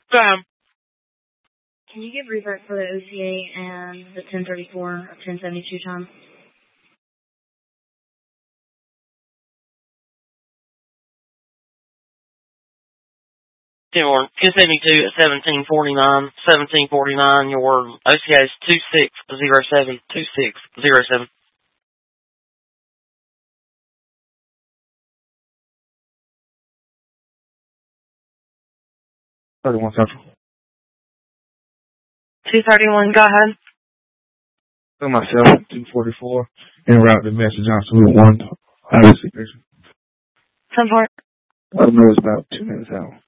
Can you give revert for the OCA and the 1034 of 1072 time? Your 1072 at 1749. 1749, your OCA is 2607. 2607. 31 Central. 231, go ahead. For myself, 244. En route to message on Salute 1. Obviously, 10-4. I know it's about 2 minutes out.